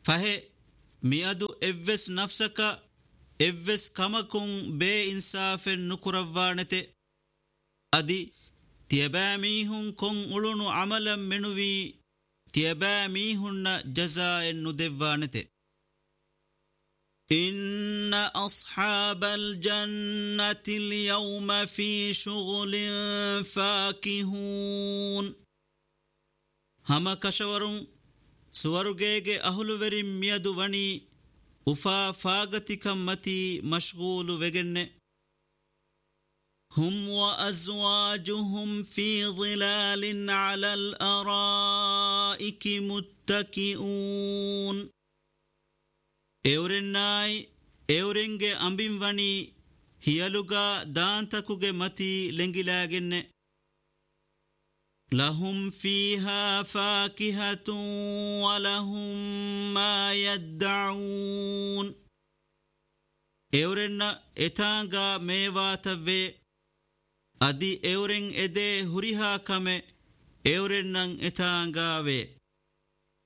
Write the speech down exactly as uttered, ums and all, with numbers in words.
فهي ميادو إفس نفسك إفس كمكم بي إنصاف نكرفانته أدي تيباميهن كن أولون عملا منوي تيباميهن جزاء ندفانته إن أصحاب الجنة اليوم في شغل فاكهون هما كشورون سورغيغي أهلووري ميادو وني وفا فاغتي كمتي مشغول وغن هم وأزواجهم في ظلال على الأرائك متكئون اورناي اورنگه امبين وني هيالوغا دانتكوغه متي لنگلاگن لهم فيها فاكهة ولهم ما يدعون اورن اتانغا ميواتوي ادي اورن اده هريها كمه اورنن اتانغاوي